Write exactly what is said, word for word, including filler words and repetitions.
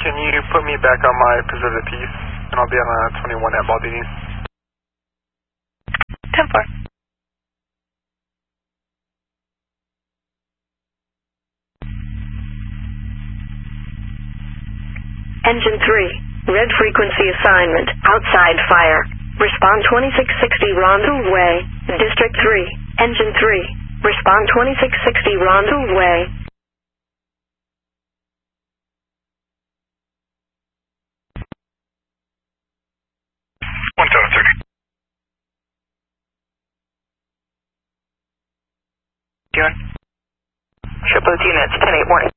can you put me back on my Preserve the Peace? And I'll be on uh, twenty-one at Baldini's. ten four. Engine three, red frequency assignment, outside fire. Respond twenty-six sixty Ronville Way, District three. Engine three, respond twenty-six sixty Ronville Way. one seven thirty. Triple units, ten eight warning.